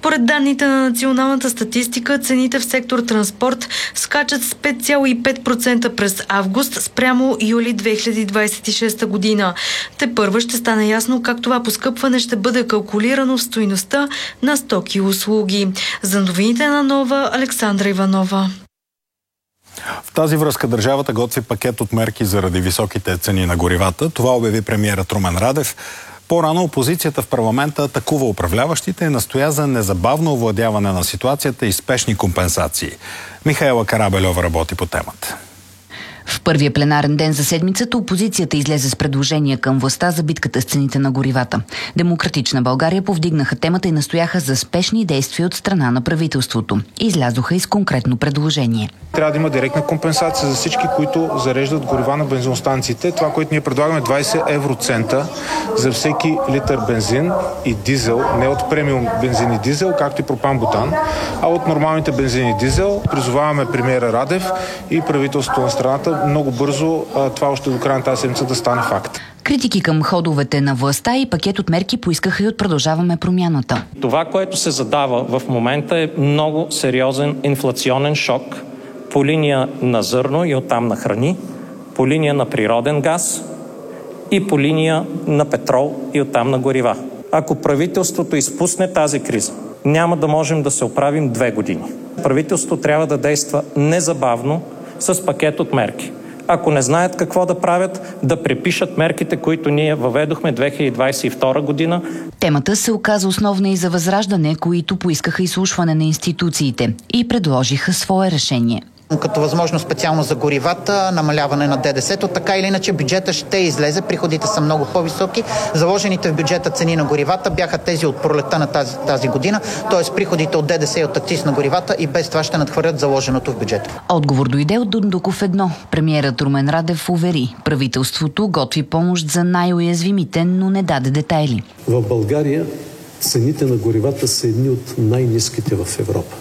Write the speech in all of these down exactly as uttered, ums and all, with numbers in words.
Според данните на националната статистика, цените в сектор транспорт скачат с пет цяло и пет процента през август спрямо юли две хиляди двадесет и шеста година. Тепърва ще стане ясно как това поскъпване ще бъде калкулирано в стойността на стоки и услуги. За новините на Нова, Александра Иванова. В тази връзка държавата готви пакет от мерки заради високите цени на горивата. Това обяви премиерът Румен Радев. По-рано опозицията в парламента атакува управляващите и настоя за незабавно овладяване на ситуацията и спешни компенсации. Михаела Карабельова работи по темата. В първия пленарен ден за седмицата опозицията излезе с предложения към властта за битката с цените на горивата. Демократична България повдигнаха темата и настояха за спешни действия от страна на правителството. Излязоха и с конкретно предложение. Трябва да има директна компенсация за всички, които зареждат горива на бензиностанциите. Това, което ние предлагаме, двадесет евроцента за всеки литър бензин и дизел, не от премиум бензин и дизел, както и пропан-бутан, а от нормалните бензин и дизел. Призоваваме премиера Радев и правителството на страната много бързо това още до края на тази седмица да стане факт. Критики към ходовете на властта и пакет от мерки поискаха и от Продължаваме промяната. Това, което се задава в момента, е много сериозен инфлационен шок по линия на зърно и оттам на храни, по линия на природен газ и по линия на петрол и оттам на горива. Ако правителството изпусне тази криза, няма да можем да се оправим две години. Правителството трябва да действа незабавно с пакет от мерки. Ако не знаят какво да правят, да препишат мерките, които ние въведохме две хиляди двадесет и втора година. Темата се оказа основна и за Възраждане, които поискаха изслушване на институциите и предложиха свое решение. Като възможно специално за горивата, намаляване на ДДС-то, така или иначе бюджета ще излезе, приходите са много по-високи. Заложените в бюджета цени на горивата бяха тези от пролетта на тази, тази година, т.е. приходите от ДДС и от акциз на горивата и без това ще надхвърлят заложеното в бюджета. Отговор дойде от Дундуков едно. Премиерът Румен Радев увери, правителството готви помощ за най-уязвимите, но не даде детайли. В България цените на горивата са едни от най-ниските в Европа.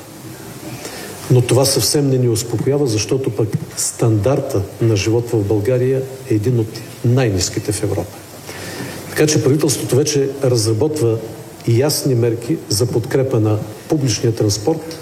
Но това съвсем не ни успокоява, защото пък стандарта на живот в България е един от най-ниските в Европа. Така че правителството вече разработва ясни мерки за подкрепа на публичния транспорт,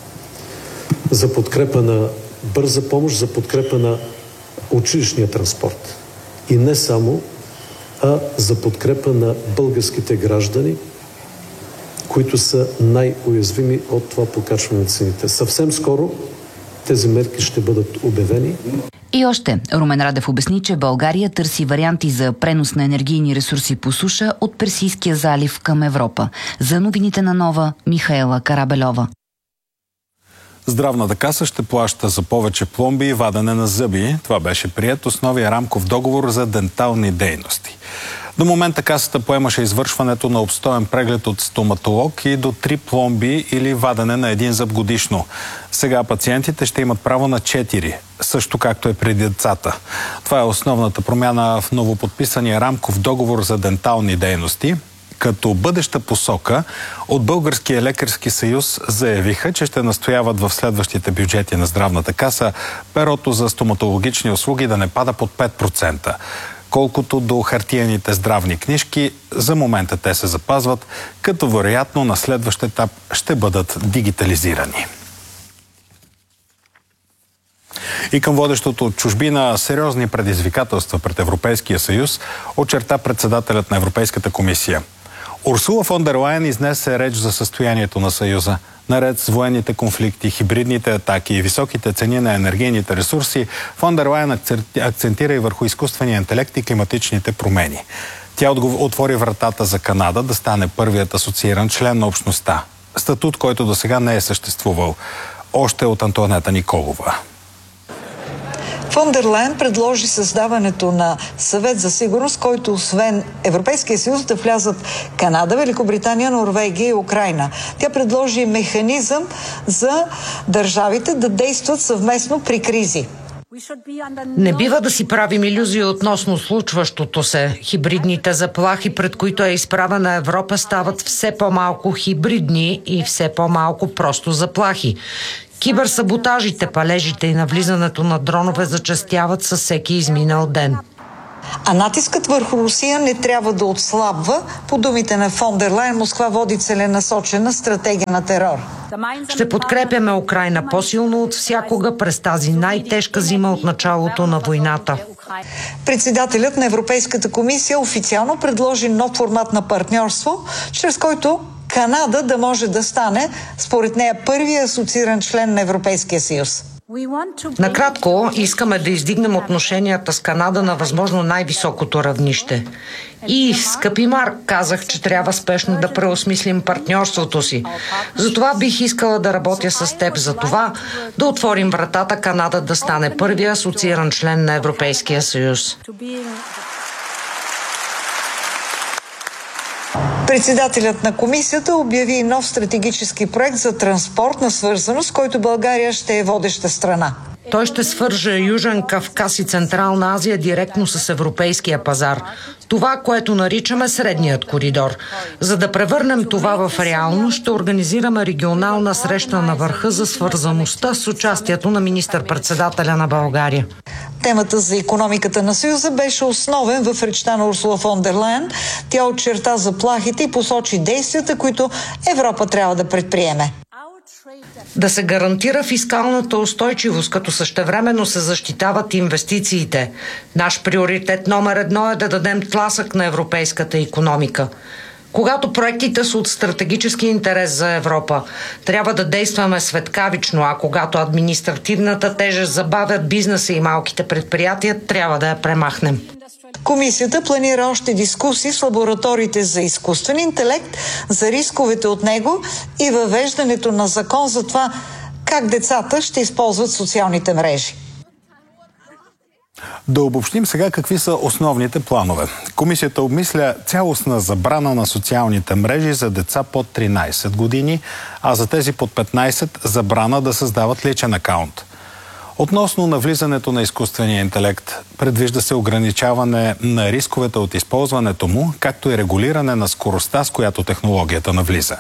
за подкрепа на бърза помощ, за подкрепа на училищния транспорт. И не само, а за подкрепа на българските граждани, които са най-уязвими от това покачване на цените. Съвсем скоро тези мерки ще бъдат обявени. И още, Румен Радев обясни, че България търси варианти за пренос на енергийни ресурси по суша от Персийския залив към Европа. За новините на Нова, Михаела Карабельова. Здравната каса ще плаща за повече пломби и вадене на зъби. Това беше приет основния рамков договор за дентални дейности. До момента касата поемаше извършването на обстоен преглед от стоматолог и до три пломби или вадене на един зъб годишно. Сега пациентите ще имат право на четири, също както е при децата. Това е основната промяна в новоподписания рамков договор за дентални дейности. Като бъдеща посока, от Българския лекарски съюз заявиха, че ще настояват в следващите бюджети на здравната каса перото за стоматологични услуги да не пада под пет процента. Колкото до хартиените здравни книжки, за момента те се запазват, като вероятно на следващ етап ще бъдат дигитализирани. И към водещото от чужбина сериозни предизвикателства пред Европейския съюз очерта председателят на Европейската комисия. Урсула фон дер Лайен изнесе реч за състоянието на Съюза. Наред с военните конфликти, хибридните атаки и високите цени на енергийните ресурси, фон дер Лайен акцентира и върху изкуствения интелект и климатичните промени. Тя отвори вратата за Канада да стане първият асоцииран член на общността. Статут, който досега не е съществувал. Още от Антоанета Николова. Фон дер Лайен предложи създаването на съвет за сигурност, който освен Европейския съюз да влязат Канада, Великобритания, Норвегия и Украйна. Тя предложи механизъм за държавите да действат съвместно при кризи. Не бива да си правим илюзии относно случващото се. Хибридните заплахи, пред които е изправена Европа, стават все по-малко хибридни и все по-малко просто заплахи. Киберсаботажите, палежите и навлизането на дронове зачестяват със всеки изминал ден. А натискът върху Русия не трябва да отслабва. По думите на фон дер Лайен, Москва води целенасочена стратегия на терор. Ще подкрепяме Украйна по-силно от всякога през тази най-тежка зима от началото на войната. Председателят на Европейската комисия официално предложи нов формат на партньорство, чрез който Канада да може да стане, според нея, първия асоцииран член на Европейския съюз. Накратко, искаме да издигнем отношенията с Канада на възможно най-високото равнище. И, скъпи Марк, казах, че трябва спешно да преосмислим партньорството си. Затова бих искала да работя с теб за това, да отворим вратата Канада да стане първия асоцииран член на Европейския съюз. Председателят на комисията обяви нов стратегически проект за транспортна свързаност, който България ще е водеща страна. Той ще свърже Южен Кавказ и Централна Азия директно с европейския пазар. Това, което наричаме средният коридор. За да превърнем това в реалност, ще организираме регионална среща на върха за свързаността с участието на министър-председателя на България. Темата за икономиката на Съюза беше основен в речта на Урсула фон дер Лайен. Тя очерта заплахите и посочи действията, които Европа трябва да предприеме. Да се гарантира фискалната устойчивост, като същевременно се защитават инвестициите. Наш приоритет номер едно е да дадем тласък на европейската икономика. Когато проектите са от стратегически интерес за Европа, трябва да действаме светкавично, а когато административната тежест забавя бизнеса и малките предприятия, трябва да я премахнем. Комисията планира още дискусии с лабораториите за изкуствен интелект, за рисковете от него и въвеждането на закон за това как децата ще използват социалните мрежи. Да обобщим сега какви са основните планове. Комисията обмисля цялостна забрана на социалните мрежи за деца под тринайсет години, а за тези под петнайсет забрана да създават личен акаунт. Относно навлизането на изкуствения интелект, предвижда се ограничаване на рисковете от използването му, както и регулиране на скоростта, с която технологията навлиза.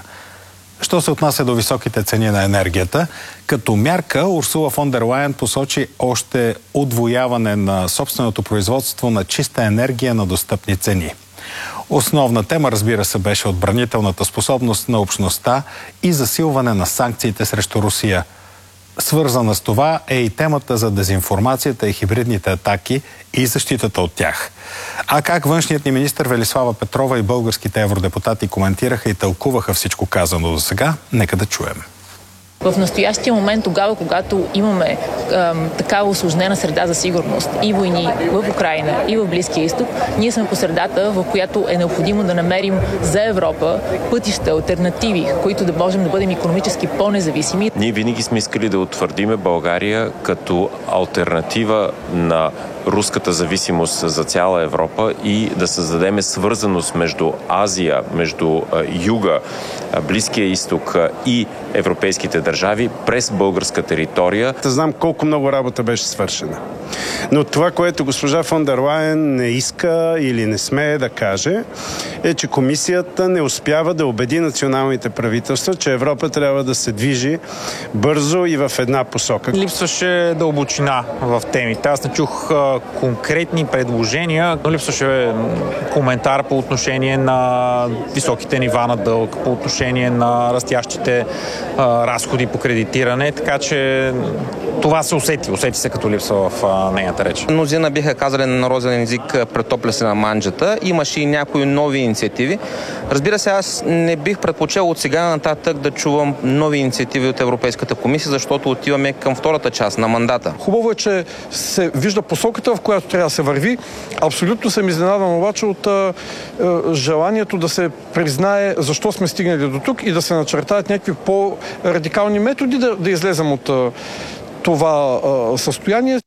Що се отнася до високите цени на енергията, като мярка Урсула фон дер Лайен посочи още удвояване на собственото производство на чиста енергия на достъпни цени. Основна тема, разбира се, беше отбранителната способност на общността и засилване на санкциите срещу Русия. Свързана с това е и темата за дезинформацията и хибридните атаки и защитата от тях. А как външният ни министър Велислава Петрова и българските евродепутати коментираха и тълкуваха всичко казано до сега, нека да чуем. В настоящия момент, тогава, когато имаме е, такава усложнена среда за сигурност и войни в Украйна и в Близкия изток, ние сме по средата, в която е необходимо да намерим за Европа пътища, алтернативи, които да можем да бъдем икономически по-независими. Ние винаги сме искали да утвърдиме България като алтернатива на руската зависимост за цяла Европа и да създадем свързаност между Азия, между Юга, Близкия изток и европейските държави през българска територия. Знам колко много работа беше свършена. Но това, което госпожа фон дер Лайен не иска или не смее да каже, е, че комисията не успява да убеди националните правителства, че Европа трябва да се движи бързо и в една посока. Липсваше дълбочина в темите. Аз не чух а, конкретни предложения. Липсваше коментар по отношение на високите нива на дълг, по отношение на растящите а, разходи по кредитиране, така че това се усети. Усети се като липсва в а, нейната реч. Мнозина биха казали на народен език претопля се на манджата. Имаше и някои нови инициативи. Разбира се, аз не бих предпочел от сега нататък да чувам нови инициативи от Европейската комисия, защото отиваме към втората част на мандата. Хубаво е, че се вижда посоката, в която трябва да се върви. Абсолютно съм изненадан обаче от а, а, желанието да се признае защо сме стигнали до тук и да се начертаят някакви по-радикални методи да, да излезем от а, това а, състояние.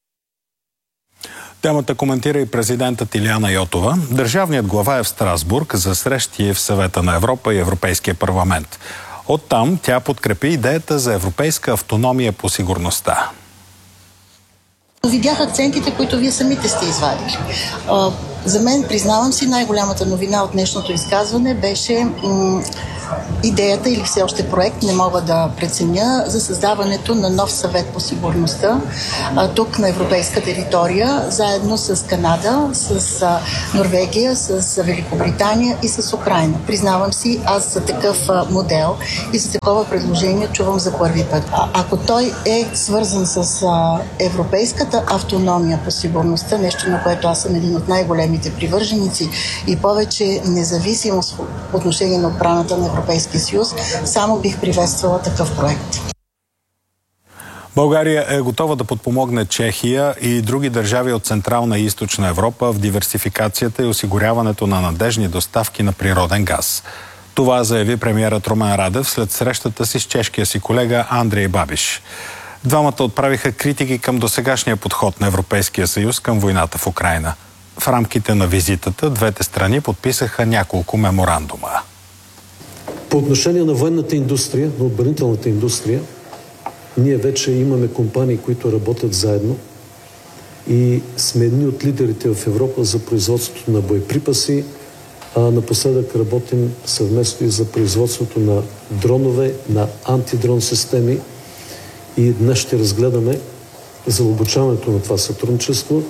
Темата коментира и президентът Илияна Йотова. Държавният глава е в Страсбург за срещи в Съвета на Европа и Европейския парламент. Оттам тя подкрепи идеята за европейска автономия по сигурността. Видях акцентите, които вие самите сте извадили. За мен, признавам си, най-голямата новина от днешното изказване беше м- идеята или все още проект, не мога да преценя, за създаването на нов съвет по сигурността а, тук на европейска територия, заедно с Канада, с а, Норвегия, с Великобритания и с Украина. Признавам си, аз за такъв а, модел и за такова предложение чувам за първи път. А, ако той е свързан с а, европейската автономия по сигурността, нещо на което аз съм един от най-големите привърженици, и повече независимост по отношение на отбраната на Европейския съюз, само бих приветствала такъв проект. България е готова да подпомогне Чехия и други държави от Централна и Източна Европа в диверсификацията и осигуряването на надежни доставки на природен газ. Това заяви премиерът Румен Радев след срещата си с чешкия си колега Андрей Бабиш. Двамата отправиха критики към досегашния подход на Европейския съюз към войната в Украйна. В рамките на визитата двете страни подписаха няколко меморандума. По отношение на военната индустрия, на отбранителната индустрия, ние вече имаме компании, които работят заедно и сме едни от лидерите в Европа за производството на боеприпаси, а напоследък работим съвместно и за производството на дронове, на антидрон системи и днес ще разгледаме задълбочаването на това сътрудничество.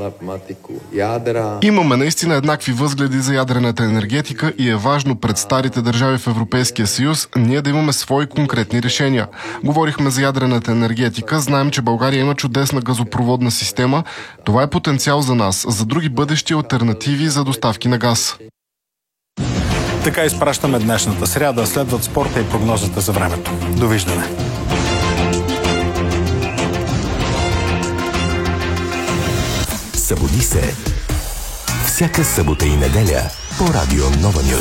Имаме наистина еднакви възгледи за ядрената енергетика и е важно пред старите държави в Европейския съюз ние да имаме свои конкретни решения. Говорихме за ядрената енергетика, знаем, че България има чудесна газопроводна система. Това е потенциал за нас, за други бъдещи алтернативи за доставки на газ. Така изпращаме днешната сряда. Следват спорта и прогнозата за времето. Довиждане! Събуди се всяка събота и неделя по Радио Нова Нюз.